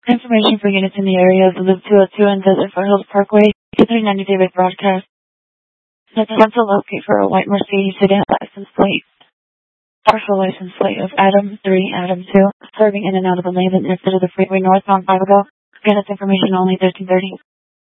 Information for units in the area of the Loop 202 and Desert Foothills Parkway. 390 David broadcast. That's to locate for a white Mercedes sedan license plate. Partial license plate of Adam 3, Adam 2, serving in and out of the lane that next to the freeway northbound 5 ago. Again, it's information only 1330.